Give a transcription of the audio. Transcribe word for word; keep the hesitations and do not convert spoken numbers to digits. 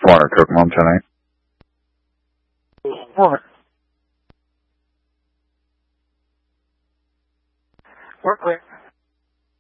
four hundred Kokomo, ten eight. Over. We're clear.